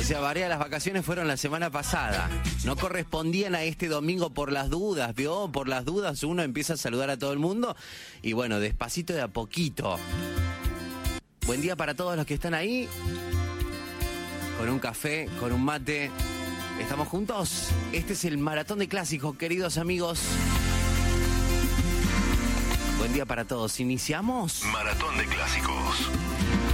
sea, varias las vacaciones fueron la semana pasada. No correspondían a este domingo por las dudas, ¿vio? Por las dudas uno empieza a saludar a todo el mundo. Y bueno, despacito de a poquito. Buen día para todos los que están ahí. Con un café, con un mate. ¿Estamos juntos? Este es el Maratón de Clásicos, queridos amigos. Buen día para todos. ¿Iniciamos? Maratón de Clásicos.